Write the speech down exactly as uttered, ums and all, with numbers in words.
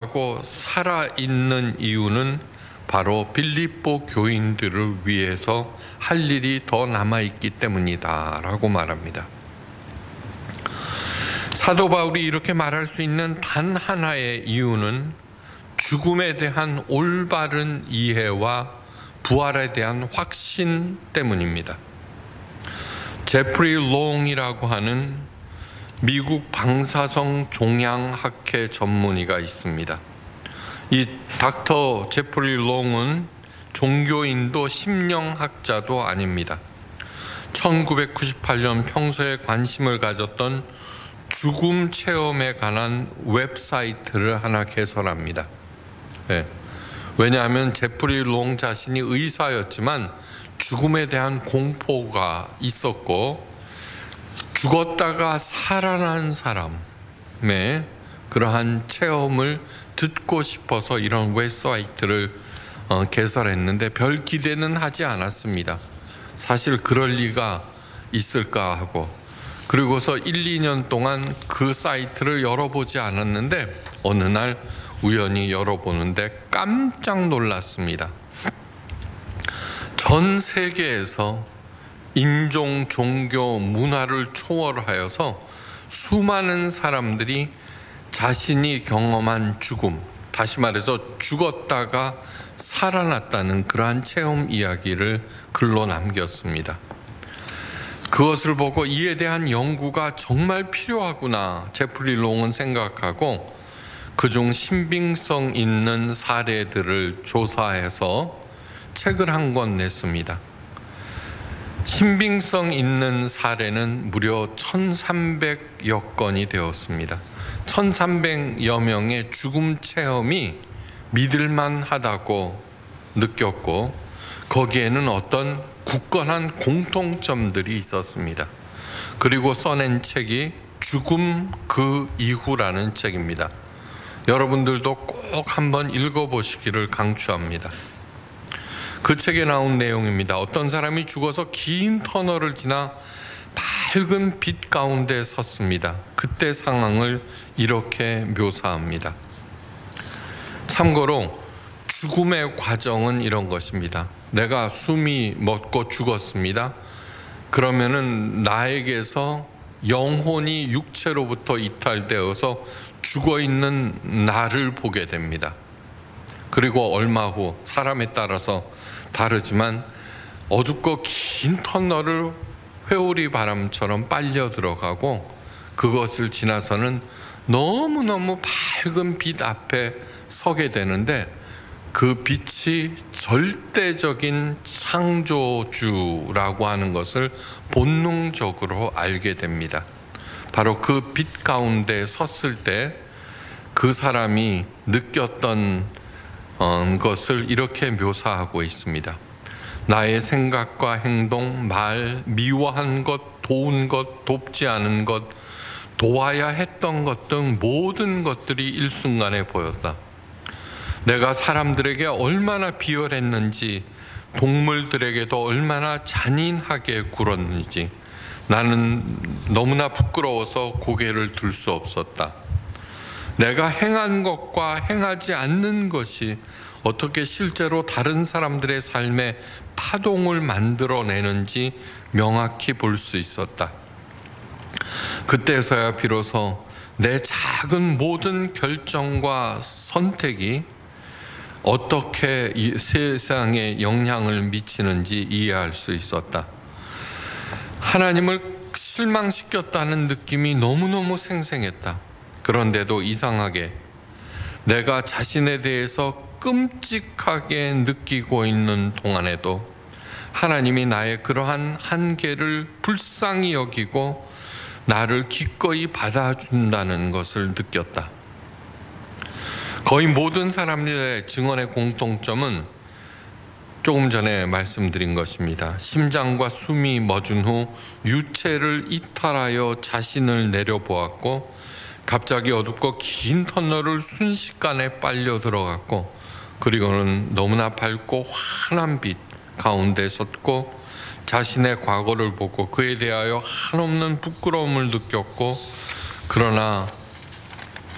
피로하고 살아있는 이유는 바로 빌립보 교인들을 위해서 할 일이 더 남아있기 때문이다 라고 말합니다. 사도 바울이 이렇게 말할 수 있는 단 하나의 이유는 죽음에 대한 올바른 이해와 부활에 대한 확신 때문입니다. 제프리 롱이라고 하는 미국 방사성 종양학회 전문의가 있습니다. 이 닥터 제프리 롱은 종교인도 심령학자도 아닙니다. 천구백구십팔 년 평소에 관심을 가졌던 죽음 체험에 관한 웹사이트를 하나 개설합니다. 네. 왜냐하면 제프리 롱 자신이 의사였지만 죽음에 대한 공포가 있었고 죽었다가 살아난 사람의 그러한 체험을 듣고 싶어서 이런 웹사이트를 어, 개설했는데 별 기대는 하지 않았습니다. 사실 그럴 리가 있을까 하고, 그리고서 일, 이 년 동안 그 사이트를 열어보지 않았는데 어느 날 우연히 열어보는데 깜짝 놀랐습니다. 전 세계에서 인종, 종교, 문화를 초월하여서 수많은 사람들이 자신이 경험한 죽음, 다시 말해서 죽었다가 살아났다는 그러한 체험 이야기를 글로 남겼습니다. 그것을 보고 이에 대한 연구가 정말 필요하구나 제프리 롱은 생각하고 그중 신빙성 있는 사례들을 조사해서 책을 한 권 냈습니다. 신빙성 있는 사례는 무려 천삼백여 건이 되었습니다. 천삼백여 명의 죽음 체험이 믿을만 하다고 느꼈고 거기에는 어떤 굳건한 공통점들이 있었습니다. 그리고 써낸 책이 죽음 그 이후라는 책입니다. 여러분들도 꼭 한번 읽어보시기를 강추합니다. 그 책에 나온 내용입니다. 어떤 사람이 죽어서 긴 터널을 지나 밝은 빛 가운데 섰습니다. 그때 상황을 이렇게 묘사합니다. 참고로 죽음의 과정은 이런 것입니다. 내가 숨이 멎고 죽었습니다. 그러면은 나에게서 영혼이 육체로부터 이탈되어서 죽어있는 나를 보게 됩니다. 그리고 얼마 후 사람에 따라서 다르지만 어둡고 긴 터널을 회오리 바람처럼 빨려 들어가고 그것을 지나서는 너무너무 밝은 빛 앞에 서게 되는데 그 빛이 절대적인 창조주라고 하는 것을 본능적으로 알게 됩니다. 바로 그 빛 가운데 섰을 때 그 사람이 느꼈던 것을 이렇게 묘사하고 있습니다. 나의 생각과 행동, 말, 미워한 것, 도운 것, 돕지 않은 것, 도와야 했던 것 등 모든 것들이 일순간에 보였다. 내가 사람들에게 얼마나 비열했는지, 동물들에게도 얼마나 잔인하게 굴었는지 나는 너무나 부끄러워서 고개를 들 수 없었다. 내가 행한 것과 행하지 않는 것이 어떻게 실제로 다른 사람들의 삶에 파동을 만들어내는지 명확히 볼 수 있었다. 그때서야 비로소 내 작은 모든 결정과 선택이 어떻게 이 세상에 영향을 미치는지 이해할 수 있었다. 하나님을 실망시켰다는 느낌이 너무너무 생생했다. 그런데도 이상하게 내가 자신에 대해서 끔찍하게 느끼고 있는 동안에도 하나님이 나의 그러한 한계를 불쌍히 여기고 나를 기꺼이 받아준다는 것을 느꼈다. 거의 모든 사람들의 증언의 공통점은 조금 전에 말씀드린 것입니다. 심장과 숨이 멎은 후 유체를 이탈하여 자신을 내려보았고 갑자기 어둡고 긴 터널을 순식간에 빨려 들어갔고 그리고는 너무나 밝고 환한 빛 가운데 섰고 자신의 과거를 보고 그에 대하여 한없는 부끄러움을 느꼈고 그러나